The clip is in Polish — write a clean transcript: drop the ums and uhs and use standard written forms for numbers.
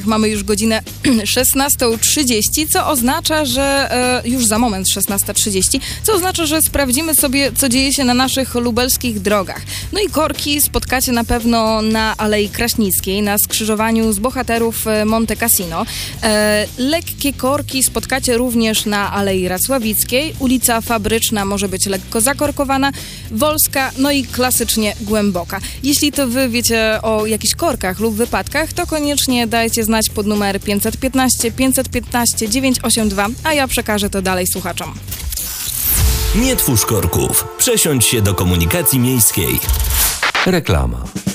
Mamy już godzinę 16:30, co oznacza, że już za moment 16:30, co oznacza, że sprawdzimy sobie, co dzieje się na naszych lubelskich drogach. No i korki spotkacie na pewno na Alei Kraśnickiej, na skrzyżowaniu z bohaterów Monte Cassino. Lekkie korki spotkacie również na Alei Racławickiej. Ulica Fabryczna może być lekko zakorkowana, Wolska, no i klasycznie Głęboka. Jeśli to wy wiecie o jakichś korkach lub wypadkach, to koniecznie dajcie znać pod numer 515 515 982, a ja przekażę to dalej słuchaczom. Nie twórz korków. Przesiądź się do komunikacji miejskiej. Reklama.